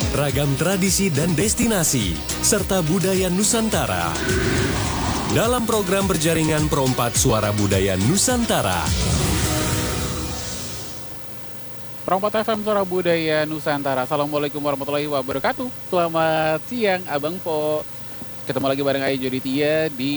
ragam tradisi dan destinasi, serta budaya Nusantara. Dalam program berjaringan Perompat Suara Budaya Nusantara. Perompat FM Suara Budaya Nusantara. Assalamualaikum warahmatullahi wabarakatuh. Selamat siang Abang Po. Ketemu lagi bareng Ayu Joditia di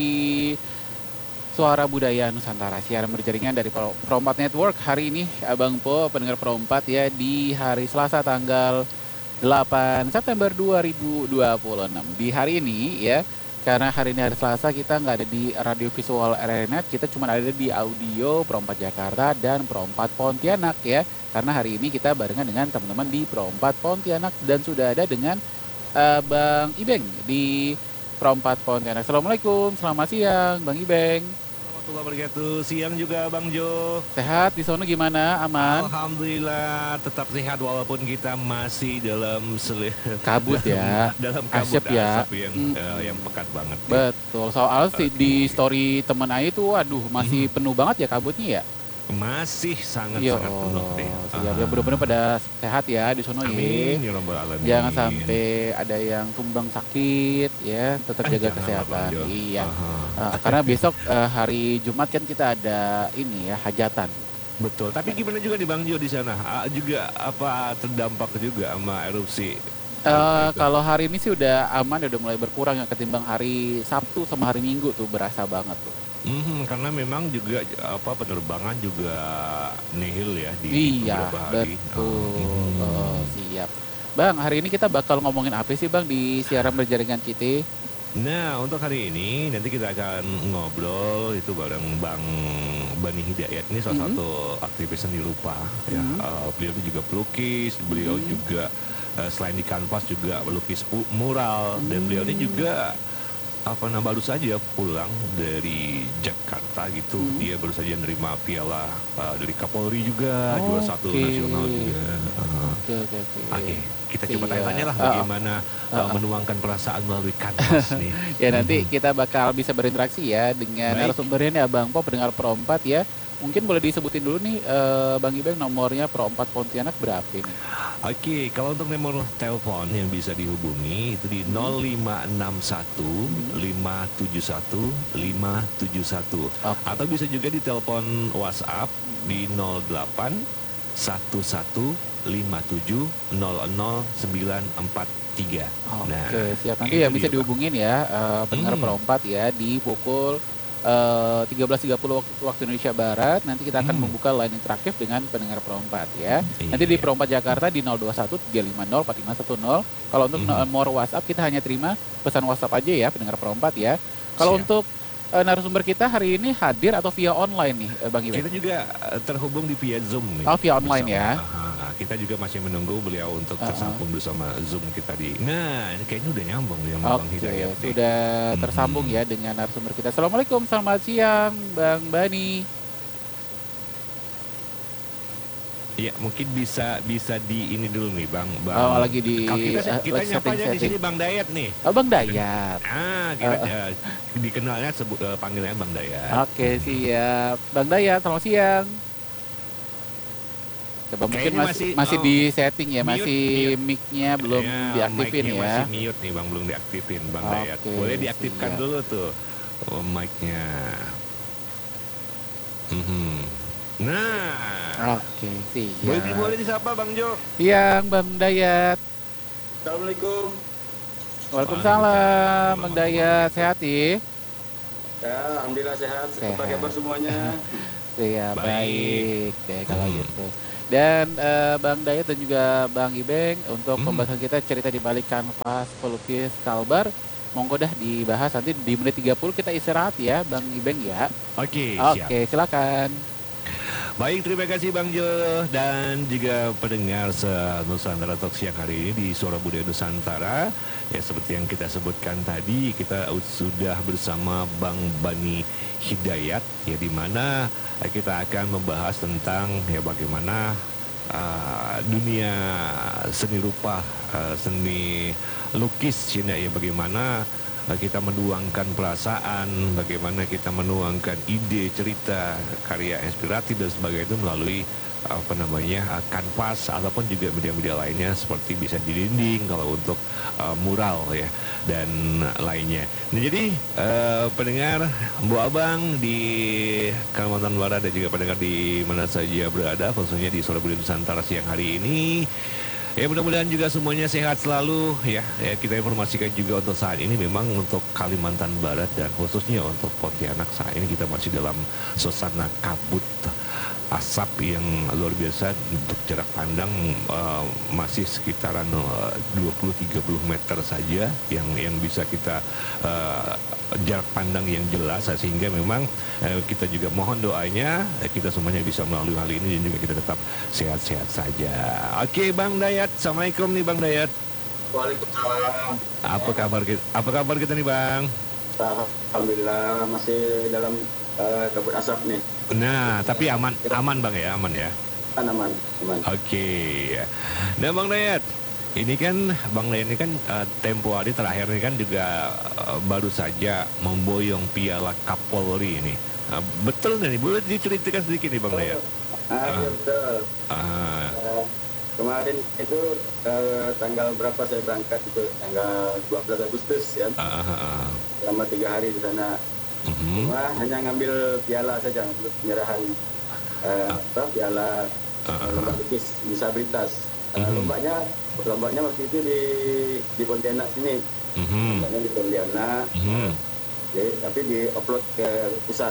Suara Budaya Nusantara, siaran berjaringan dari Perompat Network. Hari ini Abang Po, pendengar Perompat ya, di hari Selasa tanggal 8 September 2026. Di hari ini ya, karena hari ini hari Selasa, kita nggak ada di radio visual RRNet, kita cuma ada di audio Perompat Jakarta dan Perompat Pontianak ya. Karena hari ini kita barengan dengan teman-teman di Perompat Pontianak dan sudah ada dengan Bang Ibeng di Perompat Pontianak. Assalamualaikum, selamat siang Bang Ibeng. Warahmatullahi wabarakatuh. Siang juga Bang Jo. Sehat di sana gimana? Aman? Alhamdulillah tetap sehat walaupun kita masih dalam kabut ya. Dalam kabut asap ya. yang pekat banget. Betul. Soal di story teman Ayu tuh, aduh masih penuh banget ya kabutnya ya. Masih sangat-sangat penuh deh. Ya benar-benar pada sehat ya di sono ya. Amin ya rabbal alamin. Jangan sampai ada yang tumbang sakit ya, tetap jaga kesehatan. Iya. Karena besok hari Jumat kan kita ada ini ya, hajatan. Betul. Tapi gimana juga di Bang Jo di sana? Juga apa terdampak juga sama erupsi? Kalau hari ini sih udah aman, udah mulai berkurang ya, ketimbang hari Sabtu sama hari Minggu tuh berasa banget tuh. Karena memang juga penerbangan juga nihil ya di beberapa hari. Betul. Siap. Bang, hari ini kita bakal ngomongin apa sih Bang di siaran berjaringan kita? Nah, untuk hari ini nanti kita akan ngobrol itu bareng Bang Bani Hidayat. Ini salah satu aktivis seni rupa ya. Beliau juga pelukis, beliau juga selain di kanvas juga melukis mural, dan beliau ini juga baru saja pulang dari Jakarta gitu. Dia baru saja nerima piala dari Kapolri juga, juara 1 nasional juga. Oke. Kita coba tanya-tanya lah bagaimana menuangkan perasaan melalui kanvas nih. Ya nanti kita bakal bisa berinteraksi ya dengan narasumbernya nih Abang Po, pendengar Perompat ya. Mungkin boleh disebutin dulu nih Bang Ibeng, nomornya Perompat Pontianak berapa ini? Oke, kalau untuk nomor telepon yang bisa dihubungi itu di 0561 571 571. Atau bisa juga di telepon WhatsApp di 08 11 57 00 943. Oke, siap. Nanti ya bisa dihubungin ya pendengar Perompat ya di pukul 13.30 waktu Indonesia Barat. Nanti kita akan membuka line interaktif dengan pendengar Perompat ya. Nanti di Perompat Jakarta di 021 350 4510. Kalau untuk nomor WhatsApp kita hanya terima pesan WhatsApp aja ya pendengar Perompat ya. Kalau untuk narasumber kita hari ini hadir atau via online nih Bang Iwan? Kita juga terhubung di via Zoom nih. Via online ya. Kita juga masih menunggu beliau untuk tersambung bersama Zoom kita di. Nah, ini kayaknya udah nyambung ya Bang Hidayat. Sudah tersambung ya dengan narasumber kita. Assalamualaikum, selamat siang Bang Bani. Ya, mungkin bisa di ini dulu nih Bang. Lagi di kita nyapa aja di sini Bang Dayat nih. Bang Dayat. Kita dikenalnya panggilannya Bang Dayat. Oke, siap. Bang Dayat, selamat siang. Coba mungkin masih di setting ya, masih mic-nya belum diaktifin ya. Masih mute nih Bang, belum diaktifin Bang Dayat. Boleh diaktifkan dulu tuh mic-nya. Nah, siap. Boleh disapa Bang Jo. Siang Bang Dayat. Assalamualaikum. Waalaikumsalam Bang Dayat, sehat ya? Ya, alhamdulillah sehat. Apa kabar semuanya? Ya baik deh kalau gitu. Dan Bang Dayat dan juga Bang Ibeng, untuk pembahasan kita cerita di balik kanvas pelukis Kalbar, monggo dah dibahas nanti di menit 30 kita istirahat ya Bang Ibeng ya. Oke, silakan. Baik, terima kasih Bang Jo dan juga pendengar Nusantara Talk siang hari ini di Suara Budaya Nusantara. Ya, seperti yang kita sebutkan tadi, kita sudah bersama Bang Bani Hidayat ya, di mana kita akan membahas tentang ya bagaimana dunia seni rupa, seni lukis ya, bagaimana kita menuangkan perasaan, bagaimana kita menuangkan ide, cerita, karya inspiratif dan sebagainya itu melalui kanvas ataupun juga media-media lainnya seperti bisa di dinding kalau untuk mural ya dan lainnya. Nah, jadi pendengar Bu Abang di Kalimantan Barat dan juga pendengar di mana saja berada, khususnya di Suara Budaya Nusantara siang hari ini. Ya mudah-mudahan juga semuanya sehat selalu ya. Kita informasikan juga untuk saat ini memang untuk Kalimantan Barat dan khususnya untuk Pontianak saat ini kita masih dalam suasana kabut asap yang luar biasa. Untuk jarak pandang masih sekitaran 20-30 meter saja yang bisa kita jarak pandang yang jelas, sehingga memang kita juga mohon doanya kita semuanya bisa melalui hal ini dan juga kita tetap sehat-sehat saja. Oke Bang Dayat, Assalamualaikum nih Bang Dayat. Waalaikumsalam. Apa kabar kita nih Bang? Alhamdulillah masih dalam kabut asap nih. Nah, tapi aman Bang ya, aman ya. Aman. Oke. Nah Bang Dayat, ini kan Bang Dayat ini kan tempo hari terakhir ini kan juga baru saja memboyong piala Kapolri ini. Betul nih, boleh diceritakan sedikit nih Bang Dayat? Iya betul. Kemarin itu tanggal berapa saya berangkat itu? Tanggal 12 Agustus ya. Selama 3 hari di sana. Cuma hanya ngambil piala saja, penyerahan piala lomba lukis disabilitas. Lombanya waktu itu di Pontianak sini. Lombanya di Pontianak. Tapi di upload ke pusat.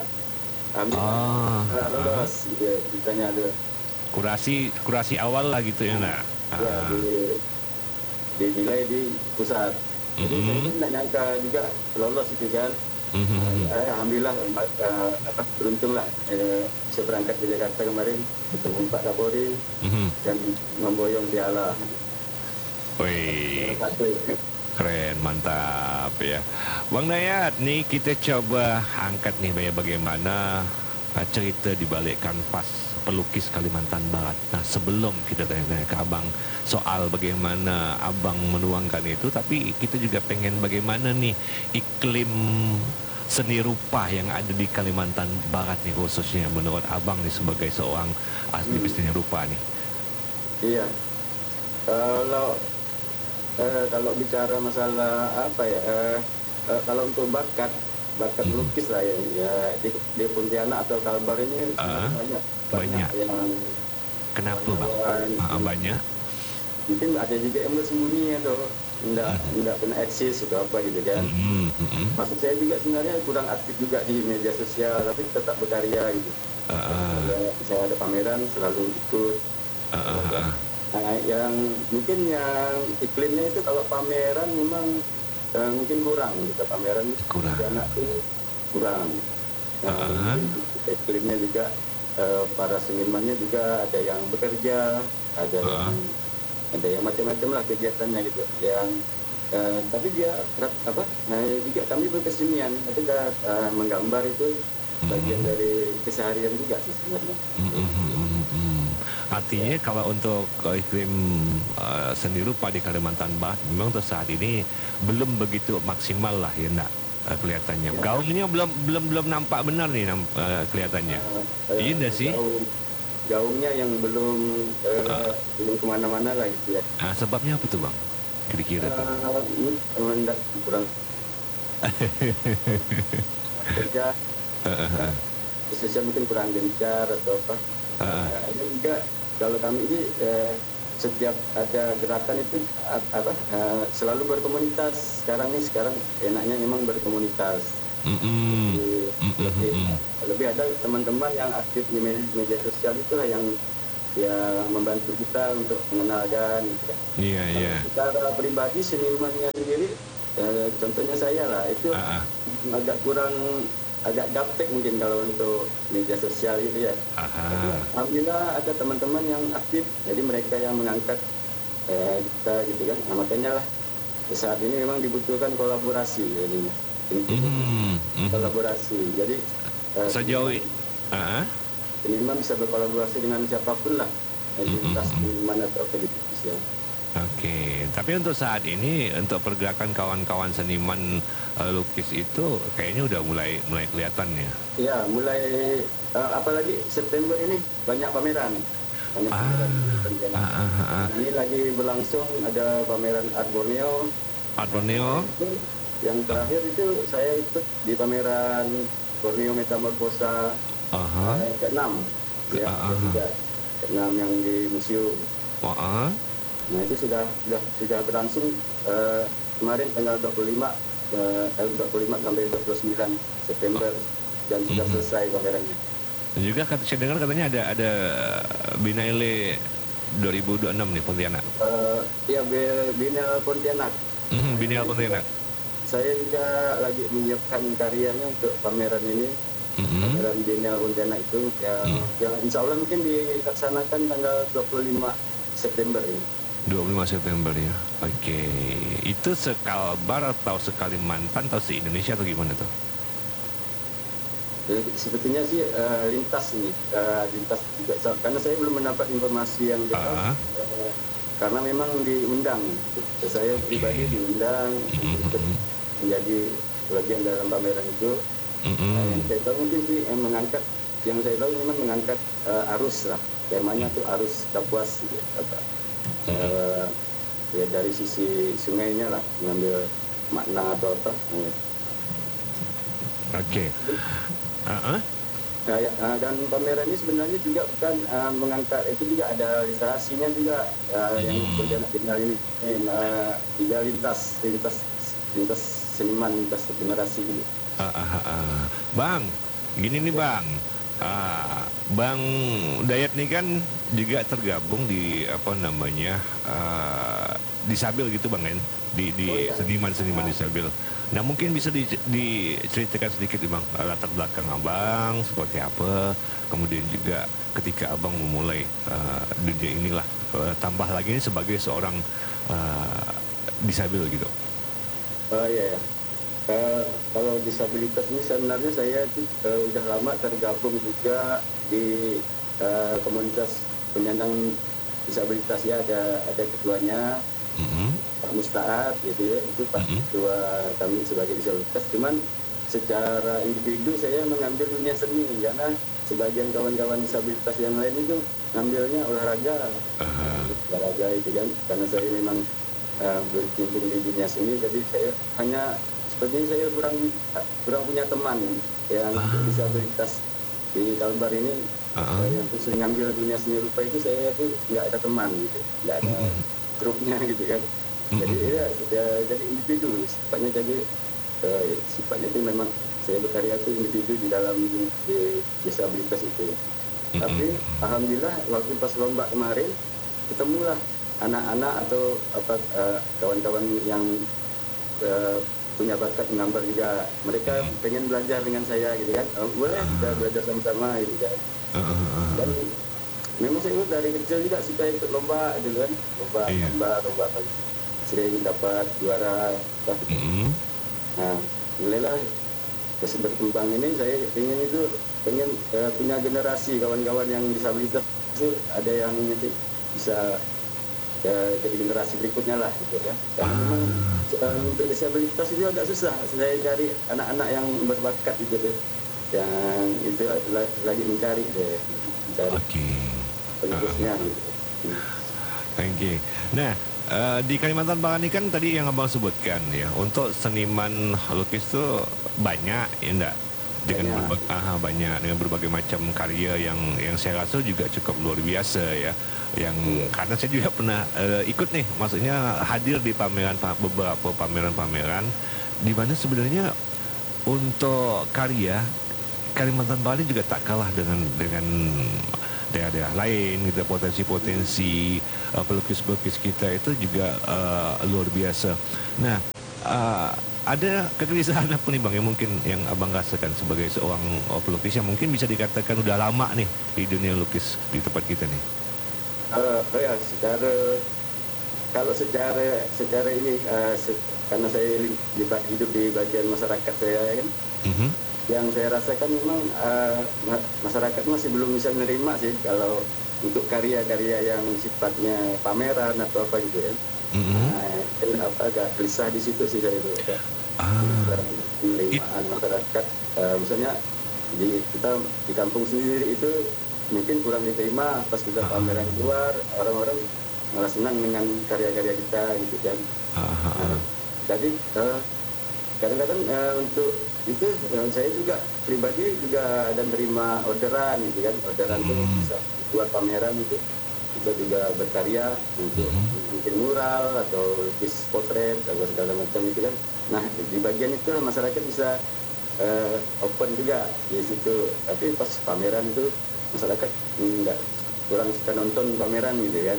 Lolos gitu ditanya ada. Kurasi awal lah gitu ya nak. Ya, dinilai di pusat. Jadi saya tidak nyangka juga lolos itu kan. Alhamdulillah beruntung lah saya berangkat ke Jakarta kemarin ketemu Pak Kapolri dan memboyong piala. Wih, keren, mantap ya. Bang Dayat, nih kita coba angkat nih bagaimana cerita di balik kanvas pelukis Kalimantan Barat. Nah, sebelum kita tanya ke Abang soal bagaimana Abang menuangkan itu, tapi kita juga pengen bagaimana nih iklim seni rupa yang ada di Kalimantan Barat nih, khususnya menurut Abang nih sebagai seorang aktivis seni rupa nih. Iya. Kalau bicara masalah apa ya, kalau untuk bakat lukis lah ya di Pontianak atau Kalbar ini banyak yang kenapa Bang? Banyak. Mungkin ada juga yang bersembunyi atau tidak pernah eksis atau apa gitu kan. Maksud saya juga sebenarnya kurang aktif juga di media sosial, tapi tetap berkarya gitu. Saya ada pameran selalu ikut. Yang mungkin yang iklimnya itu kalau pameran memang mungkin kurang kita pameran anak itu kurang. Iklimnya juga para senimannya juga ada yang bekerja, ada yang macam-macam lah kegiatannya gitu. Yang tapi dia juga kami berkesenian, tapi menggambar itu bagian dari keseharian juga sih sebenarnya. Artinya kalau untuk iklim seni rupa di Kalimantan Barat memang untuk saat ini belum begitu maksimal lah ya nak kelihatannya. Gaungnya belum nampak benar nih kelihatannya. Iya enggak sih? Gaungnya yang belum kemana-mana lah gitu ya. Sebabnya apa tuh Bang? Kira-kira tuh? Kurang kerja. Khususnya mungkin kurang gencar atau apa. Ini juga kalau kami ini setiap ada gerakan itu selalu berkomunitas. Sekarang enaknya memang berkomunitas. Lebih ada teman-teman yang aktif di media sosial itulah yang membantu kita untuk mengenalkan. Iya. Secara pribadi senimannya sendiri, contohnya saya lah itu agak gaptek mungkin kalau untuk media sosial itu ya. Alhamdulillah ada teman-teman yang aktif, jadi mereka yang mengangkat kita gitu kan. Nah, makanya lah saat ini memang dibutuhkan kolaborasi jadinya. Kolaborasi. Jadi sejauh seniman bisa berkolaborasi dengan siapapun lah. Entah mana atau aktivitas ya. Oke, tapi untuk saat ini untuk pergerakan kawan-kawan seniman lukis itu kayaknya udah mulai kelihatan ya. Iya, mulai apalagi September ini banyak pameran. banyak pameran di Pontianak. Ini lagi berlangsung ada pameran Art Borneo. Art Borneo. Yang terakhir itu saya ikut di pameran Borneo Metamorfosa ke-6 ya, ke-6 yang di museum. Nah itu sudah berlangsung kemarin tanggal 25 sampai 29 September dan sudah selesai pamerannya. Dan juga saya dengar katanya ada Biennale 2026 nih Pontianak. Ya Biennale Pontianak. Biennale Pontianak. Saya juga lagi menyiapkan karyanya untuk pameran ini. Pameran Biennale Pontianak itu yang insya Allah mungkin dilaksanakan tanggal 25 September ini. 25 September ya. Oke. Itu sekalbar atau sekalimantan atau se-Indonesia atau gimana tuh? Sebetulnya sih lintas ini, lintas juga. Karena saya belum mendapat informasi yang jelas. Karena memang diundang. Saya pribadi diundang untuk menjadi bagian dalam pameran itu. Yang saya tahu mungkin sih yang saya tahu memang mengangkat arus lah. Temanya tuh arus Kapuas gitu. Ya dari sisi sungainya lah, mengambil makna atau apa. Oke. Dan pameran ini sebenarnya juga bukan mengangkat, itu juga ada literasinya juga yang Pontianak Biennale ini juga lintas seniman, lintas generasi gitu. Bang, gini nih Bang. Bang Dayat nih kan juga tergabung di disabil gitu Bang kan, di seniman-seniman disabil. Nah mungkin bisa diceritakan sedikit nih Bang, latar belakang Abang seperti apa, kemudian juga ketika Abang memulai dunia inilah, tambah lagi ini sebagai seorang disabil gitu. Iya ya. Kalau disabilitas ini sebenarnya saya itu udah lama tergabung juga di komunitas penyandang disabilitas ya, ada ketuanya Pak Mustaat gitu ya, itu Pak Ketua kami sebagai disabilitas. Cuman secara individu saya mengambil dunia seni karena sebagian kawan-kawan disabilitas yang lain itu ngambilnya olahraga itu kan, karena saya memang berkecimpung di dunia seni, jadi saya hanya sepertinya saya kurang punya teman yang disabilitas di Kalbar ini. Yang sering ngambil dunia seni rupa itu saya tuh nggak ada teman gitu, nggak ada grupnya gitu kan. Jadi jadi individu sifatnya, sifatnya itu memang saya berkarya itu individu di dalam disabilitas itu. Tapi alhamdulillah waktu pas lomba kemarin ketemulah anak-anak atau kawan-kawan yang punya bakat menggambar juga. Mereka pengen belajar dengan saya gitu kan. Boleh kita belajar sama-sama gitu kan. Dan memang saya dari kecil juga suka ikut lomba gitu kan. Lomba apa. Sering dapat juara. Nah, mulailah berkembang ini saya pengen punya generasi kawan-kawan yang disabilitas itu ada yang bisa jadi generasi berikutnya lah gitu ya. Karena memang untuk disabilitas itu agak susah. Saya cari anak-anak yang berbakat gitu deh. Yang itu lagi mencari deh. Penerusnya gitu. Oke. Nah, di Kalimantan Barat ini kan tadi yang Abang sebutkan ya, untuk seniman lukis itu banyak ya enggak? Banyak dengan berbagai macam karya yang saya rasa juga cukup luar biasa ya. Karena saya juga pernah ikut nih, maksudnya hadir di beberapa pameran di mana sebenarnya untuk karya Kalimantan Barat juga tak kalah dengan daerah-daerah lain gitu. Potensi pelukis-pelukis kita itu juga luar biasa. Nah, ada kegelisahan apa nih Bang yang mungkin yang Abang rasakan sebagai seorang pelukis yang mungkin bisa dikatakan udah lama nih di dunia lukis di tempat kita nih? Ya, secara ini karena saya hidup di bagian masyarakat saya kan, yang saya rasakan memang masyarakat masih belum bisa menerima sih kalau untuk karya-karya yang sifatnya pameran atau apa gitu ya. Agak gelisah di situ sih saya itu. Penerimaan masyarakat, misalnya kita di kampung sendiri itu mungkin kurang diterima pas kita pameran keluar, orang-orang malah senang dengan karya-karya kita gitu kan. Jadi kadang-kadang untuk itu saya juga pribadi juga ada menerima orderan gitu kan, orderan itu bisa buat pameran gitu. Kita juga berkarya untuk bikin mural atau lukis potret atau segala macam itu kan. Nah di bagian itu masyarakat bisa open juga di situ. Tapi pas pameran itu masyarakat enggak, kurang suka nonton pameran gitu kan.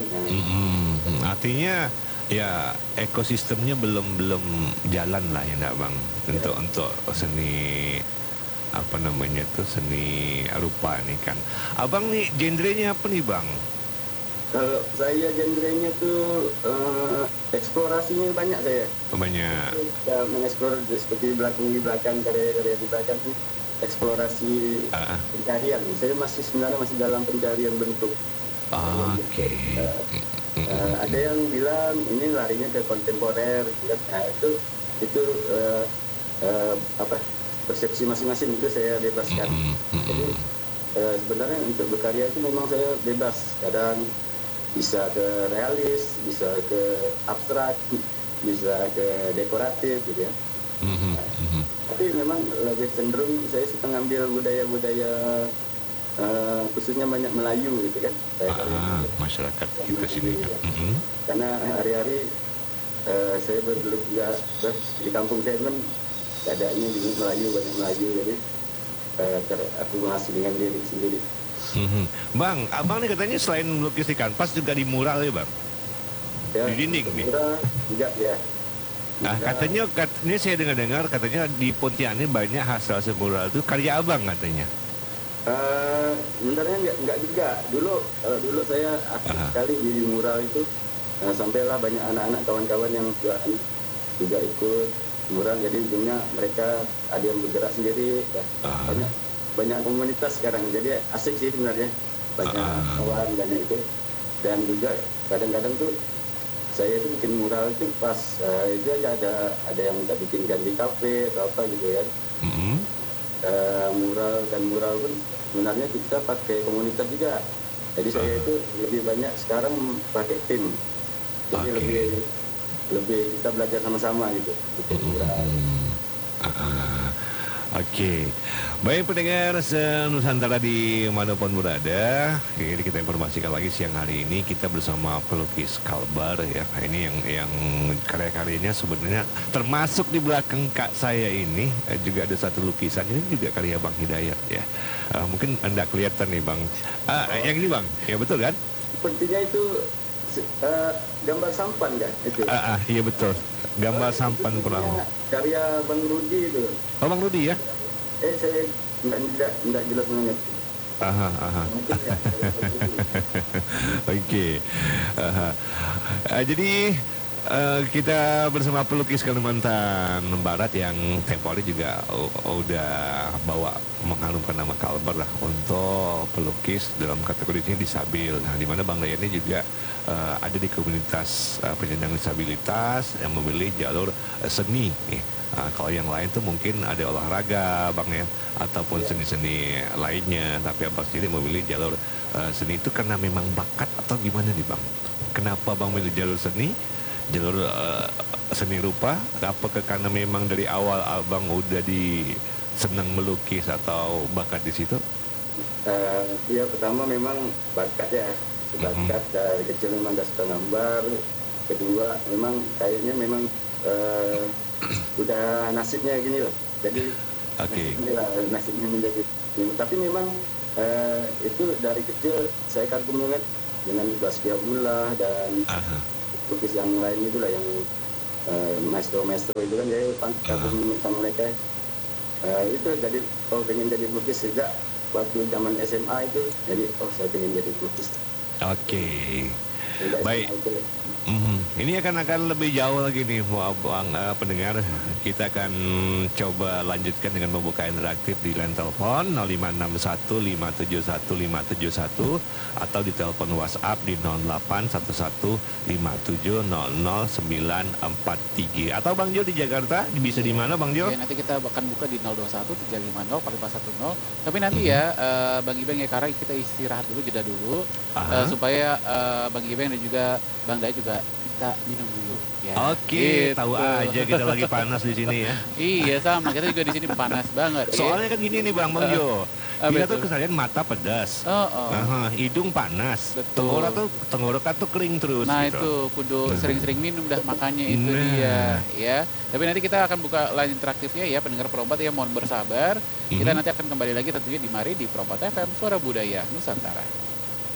Artinya ya ekosistemnya belum jalan lah ya enggak Bang, untuk seni apa namanya tuh, seni rupa nih kan. Abang nih genrenya apa nih Bang? Kalau saya genrenya tuh eksplorasinya banyak saya. Banyak. Saya mengeksplor seperti di belakang karya-karya di belakang tuh eksplorasi pencarian. Saya sebenarnya masih dalam pencarian bentuk. Oke. Ada yang bilang ini larinya ke kontemporer, gitu. Nah itu apa persepsi masing-masing itu saya bebaskan. Jadi sebenarnya untuk berkarya itu memang saya bebas. Kadang bisa ke realis, bisa ke abstrak, bisa ke dekoratif gitu ya. Tapi memang lebih cenderung saya suka ngambil budaya-budaya khususnya banyak Melayu gitu kan. Masyarakat kita sini. Karena hari-hari saya berdulu juga di kampung saya kan keadaannya di Melayu, banyak Melayu, jadi aku menghasilkan diri sendiri. Bang, abang nih katanya selain melukis di kanvas juga di mural ya Bang? Ya, di dinding nih? Mural juga ya. Katanya ini saya dengar katanya di Pontianak banyak hasil mural itu karya abang katanya. Sebenarnya enggak juga. Dulu saya aktif sekali di mural itu, sampailah banyak anak-anak kawan-kawan yang juga ikut mural. Jadi ujungnya mereka ada yang bergerak sendiri. Banyak komunitas sekarang. Jadi asik sih sebenarnya. Banyak kawan, banyak itu. Dan juga kadang-kadang tuh saya itu bikin mural itu pas itu aja ada yang minta bikinkan di kafe atau apa gitu kan. Mural pun sebenarnya kita pakai komunitas juga. Jadi saya itu lebih banyak sekarang pakai tim. Jadi lebih kita belajar sama-sama gitu. Mural. Oke. Baik pendengar Nusantara di manapun berada, ini kita informasikan lagi siang hari ini kita bersama pelukis Kalbar ya. Ini yang karya-karyanya sebenarnya termasuk di belakang kak saya ini juga ada satu lukisan, ini juga karya Bang Hidayat ya. Mungkin Anda kelihatan nih Bang. Yang ini Bang, ya betul kan? Sepertinya itu gambar sampan kan itu. Iya betul. Gambar sampan perahu. Karya Bang Rudi itu. Oh Bang Rudi ya? Saya enggak jelas banget. Mungkin ya. Oke. Jadi kita bersama pelukis Kalimantan Barat yang tempo hari juga udah bawa mengharumkan nama Kalbar lah untuk pelukis dalam kategori ini disabil. Nah, di mana Bang Dayan ini juga ada di komunitas penyandang disabilitas yang memilih jalur seni nih. Kalau yang lain tuh mungkin ada olahraga Bang ya, ataupun seni-seni lainnya. Tapi Abang sendiri memilih jalur seni itu karena memang bakat atau gimana nih Bang? Kenapa Bang memilih jalur seni? Jalur seni rupa? Apakah karena memang dari awal Abang udah senang melukis atau bakat di situ? Ya pertama memang bakat ya. Bakat dari kecil memang udah suka gambar. Kedua memang kayaknya memang udah nasibnya gini loh. Jadi nasibnya menjadi. Tapi memang itu dari kecil saya kagum banget dengan Basfi Abdullah dan lukis yang lain itulah yang maestro-maestro itu kan saya kagum sama mereka. Itu jadi pengen jadi pelukis sejak waktu zaman SMA itu. Jadi saya pengen jadi pelukis. Oke. Baik. Ini akan lebih jauh lagi nih, Bang pendengar. Kita akan coba lanjutkan dengan membuka interaktif di line telepon 0561571571 atau di telepon WhatsApp di 081157000943. Atau Bang Jo di Jakarta bisa di mana Bang Jo? Ya, nanti kita akan buka di 021 350 4510. Tapi nanti ya Bang Ibeng ya, karena kita istirahat dulu, jeda dulu supaya Bang Ibeng dan juga Bang Dai juga kita minum dulu ya. Oke, gitu. tahu aja kita lagi panas di sini ya. Iya sama, kita juga di sini panas banget. Soalnya kan gini nih Bang Jo, kita tuh betul. kesalahan mata pedas, Oh. hidung panas, Betul. tenggorokan tuh kering terus. Nah gitu. itu kudu sering-sering minum dah, makanya itu dia ya. Tapi nanti kita akan buka line interaktifnya ya, pendengar Perompat ya, mohon bersabar. Kita nanti akan kembali lagi tentunya di Mari di Perompat FM Suara Budaya Nusantara.